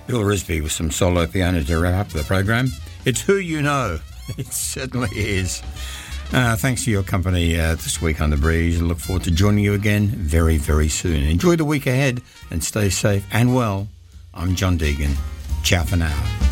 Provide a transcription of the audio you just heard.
Bill Risby with some solo piano to wrap up the program. It's Who You Know. It certainly is. Thanks for your company this week on The Breeze. I look forward to joining you again very, very soon. Enjoy the week ahead and stay safe and well. I'm John Deegan. Ciao for now.